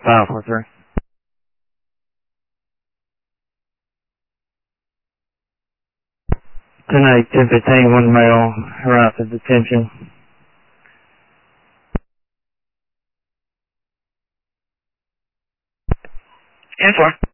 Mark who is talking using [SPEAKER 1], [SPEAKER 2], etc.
[SPEAKER 1] 543. Tonight, 1015, one male arrived at detention.
[SPEAKER 2] 10-4.